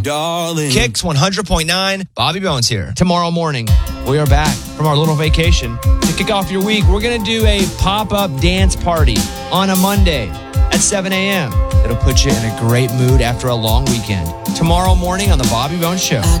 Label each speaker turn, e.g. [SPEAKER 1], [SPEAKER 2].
[SPEAKER 1] darling.
[SPEAKER 2] Kicks 100.9. Bobby Bones here. Tomorrow morning, we are back from our little vacation. To kick off your week, we're going to do a pop-up dance party on a Monday at 7 a.m. It'll put you in a great mood after a long weekend. Tomorrow morning on The Bobby Bones Show.
[SPEAKER 3] I